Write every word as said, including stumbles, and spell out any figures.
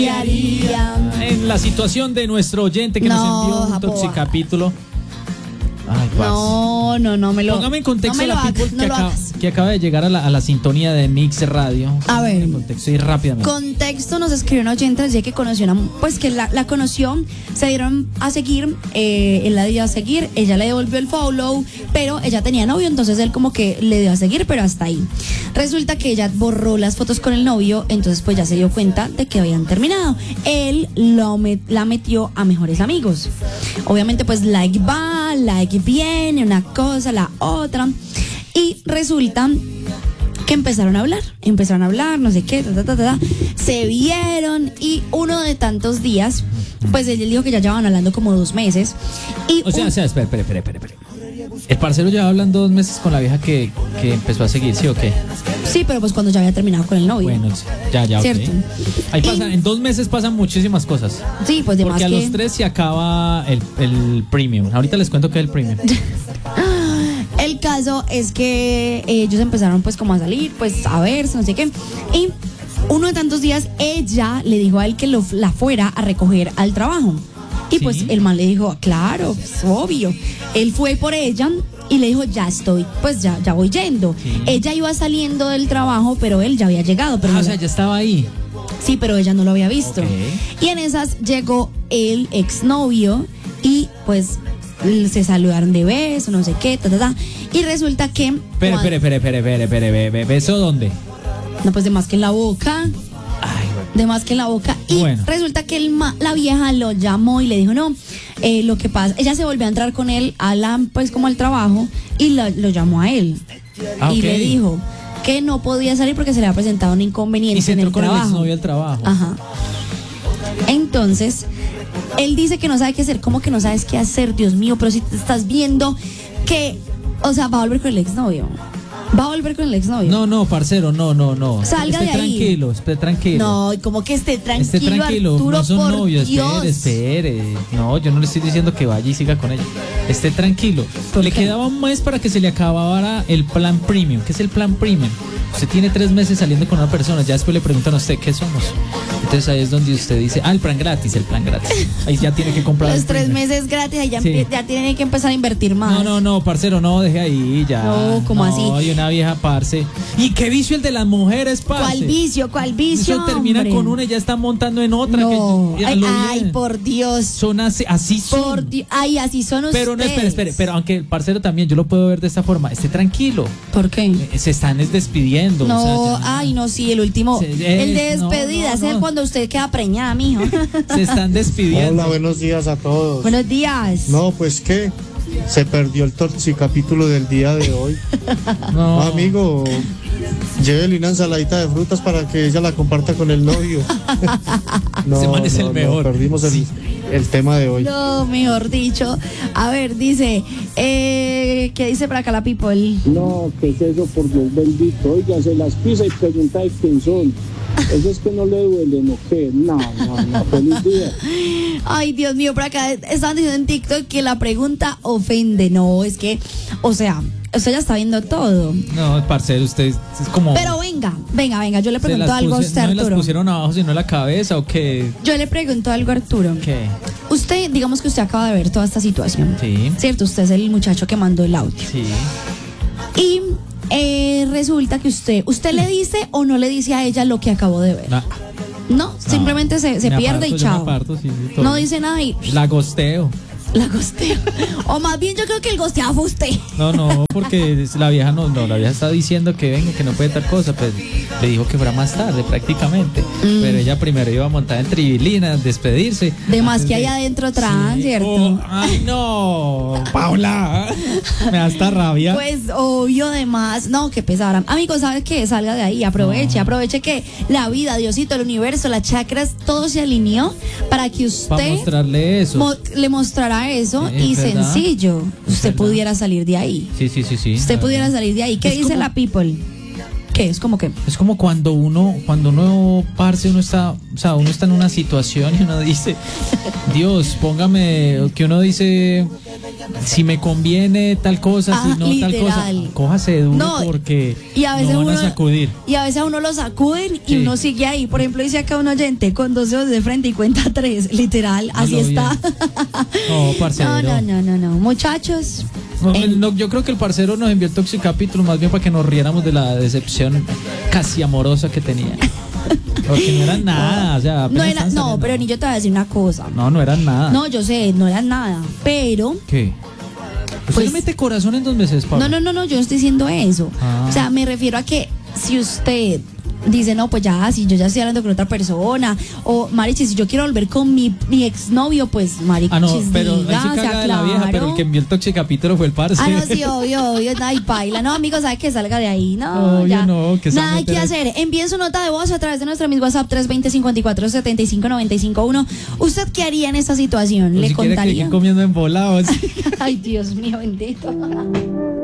En la situación de nuestro oyente que no, nos envió un toxicapítulo. Ay, no, no, no me lo. Póngame en contexto no a la hagas, people no que, acaba, que acaba de llegar a la, a la sintonía de Mix Radio. A ver. En contexto y rápidamente. Contexto, nos escribió una oyente desde que conoció una, pues que la, la conoció, se dieron a seguir, eh, él la dio a seguir, ella le devolvió el follow, pero ella tenía novio, entonces él como que le dio a seguir, pero hasta ahí. Resulta que ella borró las fotos con el novio, entonces pues ya se dio cuenta de que habían terminado. Él lo met, la metió a mejores amigos. Obviamente pues like va, like viene, una cosa, la otra. Y resulta que empezaron a hablar, empezaron a hablar, no sé qué, ta, ta, ta, ta, se vieron y uno de tantos días, pues él dijo que ya llevaban hablando como dos meses. Y o sea, un... o sea, espera, espera, espera, espera, espera. El parcero ya hablando dos meses con la vieja que, que empezó a seguir, ¿sí o qué? Sí, pero pues cuando ya había terminado con el novio. Bueno, ya, ya, ¿cierto? Okay. Ahí pasa, y... en dos meses pasan muchísimas cosas. Sí, pues de Porque más a que... los tres se acaba el, el premium. Ahorita les cuento qué es el premium. El caso es que ellos empezaron pues como a salir, pues a verse, no sé qué. Y uno de tantos días ella le dijo a él que lo, la fuera a recoger al trabajo. Y ¿sí? Pues el man le dijo, claro, pues, obvio. Él fue por ella y le dijo, ya estoy, pues ya, ya voy yendo. Sí. Ella iba saliendo del trabajo, pero él ya había llegado. Pero ah, no o sea, la... ya estaba ahí. Sí, pero ella no lo había visto. Okay. Y en esas llegó el exnovio y pues se saludaron de beso, no sé qué, ta, ta, ta. Y resulta que... Espere, espere, espere, espere, espere, espere, espere, ¿beso dónde? No, pues de más que en la boca. Ay, bueno. De más que en la boca. Y bueno, resulta que el ma, la vieja lo llamó y le dijo, no, eh, lo que pasa, ella se volvió a entrar con él a la, pues como al trabajo y lo, lo llamó a él. Ah, y okay. le dijo que no podía salir porque se le había presentado un inconveniente y se entró en el con trabajo. el exnovio al trabajo. Ajá. Entonces, él dice que no sabe qué hacer. ¿Cómo que no sabes qué hacer? Dios mío, pero si te estás viendo que, o sea, va a volver con el exnovio. Va a volver con el exnovio. No, no, parcero, no, no, no. Salga esté de ahí. tranquilo, esté tranquilo. No, como que esté tranquilo, esté tranquilo, Arturo, no son por novios, Dios. espere, espere. No, yo no le estoy diciendo que vaya y siga con ella. Esté tranquilo. Le qué? quedaba un mes para que se le acabara el plan premium. ¿Qué es el plan premium? Usted tiene tres meses saliendo con una persona, ya después le preguntan a usted qué somos. Entonces ahí es donde usted dice, ah, el plan gratis, el plan gratis. Ahí ya tiene que comprar. Los tres meses gratis, ahí ya, sí. ya tiene que empezar a invertir más. No, no, no, parcero, no, deje ahí ya. No, ¿cómo no, así? Y una vieja, parce. ¿Y qué vicio el de las mujeres, parce? ¿Cuál vicio? ¿Cuál vicio? Eso termina hombre? con una y ya está montando en otra. No. Que, ay, ay por Dios. Son así, así son. Por Dios. Ay, así son ustedes. Pero no, espere, espere. Pero aunque el parcero también, yo lo puedo ver de esta forma. Esté tranquilo. ¿Por qué? Se están despidiendo. No, o sea, ya, ay, no, sí, el último. Se, eh, el de despedida, no, no, no. Es cuando usted queda preñada, mijo. Se están despidiendo. Hola, buenos días a todos. Buenos días. No, pues qué. Se perdió el toxicapítulo del día de hoy. No. no amigo. Llévele una ensaladita de frutas para que ella la comparta con el novio. No, ese man es no, el mejor. No, perdimos el, sí. el tema de hoy. No, mejor dicho. A ver, dice, eh, ¿qué dice para acá la people? No, ¿qué es eso? Por Dios bendito. Oiga, se las pisa y pregunta de quién son. Eso es que no le duelen o qué. No, no, no. Feliz día. Ay, Dios mío, por acá estaban diciendo en TikTok que la pregunta ofende. No, es que, o sea, usted ya está viendo todo. No, parcero, usted es como... Pero venga, venga, venga, yo le pregunto algo puse, a usted, ¿no Arturo? ¿No las pusieron abajo sino en la cabeza o qué? Yo le pregunto algo a Arturo. ¿Qué? Usted, digamos que usted acaba de ver toda esta situación. Sí. ¿Cierto? Usted es el muchacho que mandó el audio. Sí. Y eh, resulta que usted, ¿usted le dice o no le dice a ella lo que acabó de ver? No. No, simplemente no, se, se pierde aparto, y chao. Aparto, sí, sí, no dice nada y... La gosteo. La gosteo. O más bien yo creo que el gosteado fue usted. No, no, porque la vieja no, no, la vieja está diciendo que venga, que no puede tal cosa, pues le dijo que fuera más tarde prácticamente. Mm. Pero ella primero iba a montar en tribilina, despedirse. De más que hay adentro trans, sí. ¿Cierto? Oh, ay, no, Paula, me da esta rabia. Pues obvio, de más. No, qué pesada. Amigos, ¿sabes qué? Salga de ahí, aproveche, no. aproveche que la vida, Diosito, el universo, las chakras, todo se alineó para que usted para mostrarle eso. Mo le mostrará eso sí, y ¿verdad? Sencillo, usted pudiera salir de ahí. Sí, sí, sí, sí. Usted pudiera salir de ahí. ¿Qué es dice como, la people? ¿Qué es como que? Es como cuando uno, cuando uno, parce, uno está, o sea, uno está en una situación y uno dice, Dios, póngame, que uno dice, si me conviene tal cosa, Ah, si no tal cosa, literal. cójase duro No, porque y a veces no van uno, a sacudir. y a veces a uno lo sacuden y Sí. uno sigue ahí. Por ejemplo, dice acá un oyente con dos dedos de frente y cuenta tres, literal, así Hazlo está. No, parcero. No, no, no, no, no. Muchachos, No, en- no, yo creo que el parcero nos envió el Toxic Capítulo más bien para que nos riéramos de la decepción casi amorosa que tenía. Porque no eran nada, o sea, no apenas era, estaban no, saliendo. pero ni yo te voy a decir una cosa. No, no eran nada. No, yo sé, no eran nada, pero ¿Qué? ¿Usted Pues- le mete corazón en dos meses, Pablo? no, no, no, no, yo no estoy diciendo eso. Ah. O sea, me refiero a que si usted dice, no, pues ya, si yo ya estoy hablando con otra persona, o Marichis, si yo quiero volver con mi, mi exnovio, pues Marichis, Ah, no, pero ahí diga, se o sea, caga de la vieja, pero claro. el que envió el Toxic Capítulo fue el parce. Ah, no, sí, obvio, obvio, ay, baila. No, amigos, ¿sabe que salga de ahí? No, Obvio, ya. no, que se Nada hay mete que la- hacer. Envíen su nota de voz a través de nuestro mismo WhatsApp tres veinte, cincuenta y cuatro, setenta y cinco, noventa y cinco uno. ¿Usted qué haría en esta situación? O ¿Le si quiere que contaría? quede comiendo embolados. Ay, Dios mío, bendito.